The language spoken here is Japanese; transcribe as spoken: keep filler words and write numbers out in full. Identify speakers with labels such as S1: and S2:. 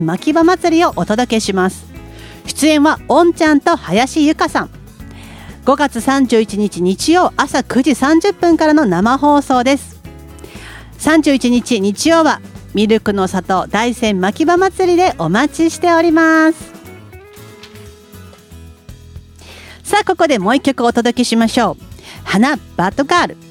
S1: 牧場祭りをお届けします。出演はおんちゃんと林由香さん。ごがつさんじゅういちにち日曜朝くじさんじゅっぷんからの生放送です。さんじゅういちにち日曜はミルクの里大山牧場祭りでお待ちしております。さあここでもう一曲お届けしましょう。花バッドガール。